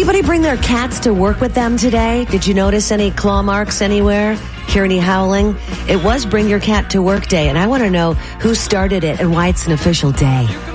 anybody bring their cats to work with them today? Did you notice any claw marks anywhere? Hear any howling? It was Bring Your Cat to Work Day, and I want to know who started it and why it's an official day.